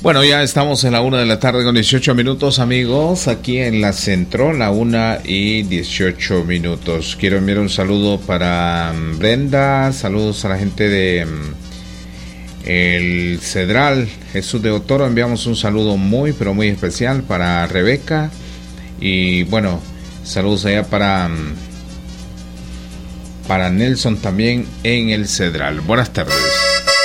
Bueno, ya estamos en la 1 de la tarde con 18 minutos, amigos, aquí en la Centro, la 1:18. Quiero enviar un saludo para Brenda, saludos a la gente de El Cedral, Jesús de Otoro. Enviamos un saludo muy, pero muy especial para Rebeca. Y bueno, saludos allá para Nelson también en El Cedral. Buenas tardes.